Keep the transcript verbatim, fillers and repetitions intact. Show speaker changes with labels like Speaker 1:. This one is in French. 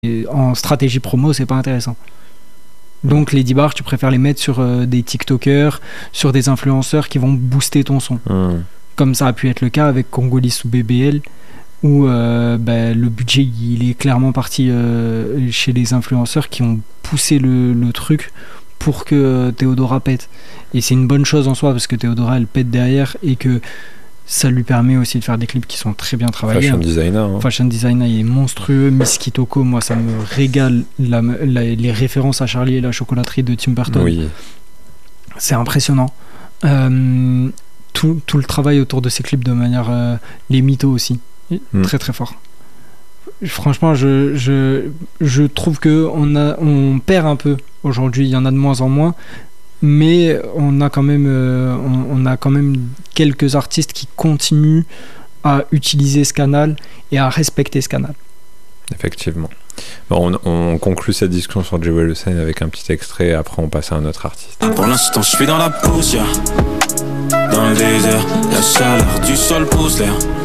Speaker 1: Et en stratégie promo, c'est pas intéressant. Donc les dix bars, tu préfères les mettre sur euh, des TikTokers, sur des influenceurs qui vont booster ton son.
Speaker 2: Mmh.
Speaker 1: Comme ça a pu être le cas avec Congolais ou B B L, où euh, bah, le budget il est clairement parti euh, chez les influenceurs qui ont poussé le, le truc pour que Théodora pète. Et c'est une bonne chose en soi parce que Théodora elle pète derrière et que ça lui permet aussi de faire des clips qui sont très bien travaillés.
Speaker 2: Fashion designer. Hein.
Speaker 1: Fashion designer, il est monstrueux. Miss Kitoko, moi, ça me régale. La, la, les références à Charlie et la chocolaterie de Tim Burton.
Speaker 2: Oui.
Speaker 1: C'est impressionnant. Euh, tout, tout le travail autour de ces clips de manière... Euh, les mythos aussi. Mm. Très, très fort. Franchement, je, je, je trouve qu'on a, on perd un peu aujourd'hui. Il y en a de moins en moins. Mais on a quand même euh, on, on a quand même quelques artistes qui continuent à utiliser ce canal et à respecter ce canal.
Speaker 2: Effectivement. Bon, on, on conclut cette discussion sur Jewel Hussein avec un petit extrait et après on passe à un autre artiste.
Speaker 3: Pour l'instant je suis dans la poussière, dans le désert, la chaleur du sol pousse l'air.